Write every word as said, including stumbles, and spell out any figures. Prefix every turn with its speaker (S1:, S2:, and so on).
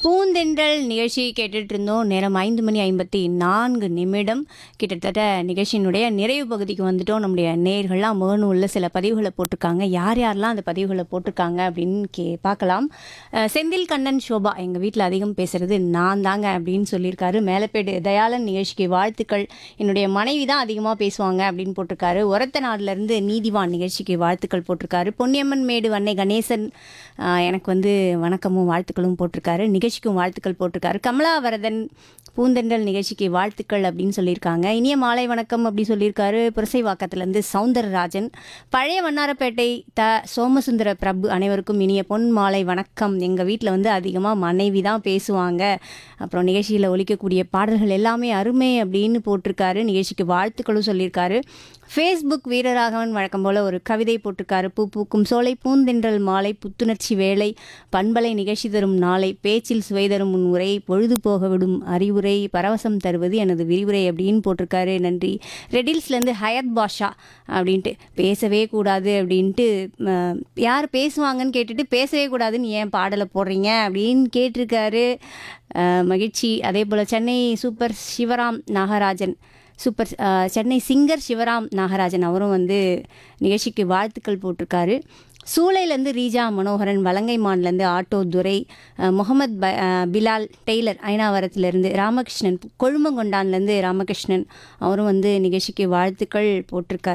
S1: பூந்தென்றல் நிகழ்ச்சி கேட்டுட்டு இருந்தோம். நேரம் ஐந்து மணி ஐம்பத்தி நான்கு நிமிடம். கிட்டத்தட்ட நிகழ்ச்சியினுடைய நிறைவு பகுதிக்கு வந்துட்டோம். நம்முடைய நேயர்கள்லாம் முகநூலில் சில பதிவுகளை போட்டிருக்காங்க. யார் யாரெல்லாம் அந்த பதிவுகளை போட்டிருக்காங்க அப்படின்னு கே பார்க்கலாம். அஹ் செந்தில் கண்ணன் சோபா, எங்கள் வீட்டில் அதிகம் பேசுகிறது நான் தாங்க அப்படின்னு சொல்லியிருக்காரு. மேலப்பேடு தயாளன் நிகழ்ச்சிக்கு வாழ்த்துக்கள், என்னுடைய மனைவி தான் அதிகமாக பேசுவாங்க அப்படின்னு போட்டிருக்காரு. ஒரத்த நாடுலேருந்து நீதிவான் நிகழ்ச்சிக்கு வாழ்த்துக்கள் போட்டிருக்காரு. பொன்னியம்மன் மேடு வன்னை கணேசன் அஹ் எனக்கு வந்து வணக்கமும் வாழ்த்துக்களும் போட்டிருக்காரு. நிகழ்ச்சிக்கும் வாழ்த்துக்கள் போட்டிருக்காரு. கமலாவரதன் பூந்தென்றல் நிகழ்ச்சிக்கு வாழ்த்துக்கள் அப்படின்னு சொல்லியிருக்காங்க. இனிய மாலை வணக்கம் அப்படி சொல்லியிருக்காரு. புரசைவாக்கத்திலேருந்து சவுந்தரராஜன். பழைய வண்ணாரப்பேட்டை த சோமசுந்தர பிரபு, அனைவருக்கும் இனிய பொன் மாலை வணக்கம். எங்கள் வீட்டில் வந்து அதிகமாக மனைவி தான் பேசுவாங்க. அப்புறம் நிகழ்ச்சியில் ஒலிக்கக்கூடிய பாடல்கள் எல்லாமே அருமை அப்படின்னு போட்டிருக்காரு. நிகழ்ச்சிக்கு வாழ்த்துக்களும் சொல்லியிருக்காரு. ஃபேஸ்புக் வீரராகவன் வழக்கம் போல் ஒரு கவிதை போட்டிருக்காரு. பூ பூக்கும் சோலை பூந்தென்றல் மாலை புத்துணர்ச்சி வேலை பண்பலை நிகழ்ச்சி தரும் நாளை பேச்சில் சுவை தரும் உன் உரை பொழுது போக விடும் அறிவுரை பரவசம் தருவது எனது விரிவுரை அப்படின்னு போட்டிருக்காரு. நன்றி. ரெடில்ஸ்லேருந்து ஹயத் பாஷா அப்படின்ட்டு பேசவே கூடாது அப்படின்ட்டு அஹ், யார் பேசுவாங்கன்னு கேட்டுட்டு பேசவே கூடாதுன்னு ஏன் பாடலை போடுறீங்க அப்படின்னு கேட்டிருக்காரு. அஹ், மகிழ்ச்சி. அதே போல் சென்னை சூப்பர் சிவராம் நாகராஜன் சூப்பர் அஹ், சென்னை சிங்கர் சிவராம் நாகராஜன் அவரும் வந்து நிகழ்ச்சிக்கு வாழ்த்துக்கள் போட்டிருக்காரு. சூளையிலேருந்து ரீஜா மனோகரன், வலங்கைமான்லேருந்து ஆட்டோ துரை, அஹ், முகமது ப அஹ், பிலால் டெய்லர் ஐநாவரத்துலேருந்து ராமகிருஷ்ணன், கொழுமங்கொண்டான்லேருந்து ராமகிருஷ்ணன் அவரும் வந்து நிகழ்ச்சிக்கு வாழ்த்துக்கள் போட்டிருக்காரு.